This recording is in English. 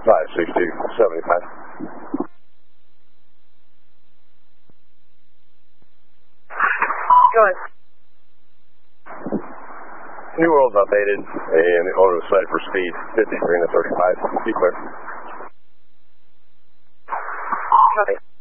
56275. Go ahead. New World's updated, and the order was set for speed 53 and a 35. Be clear. Copy.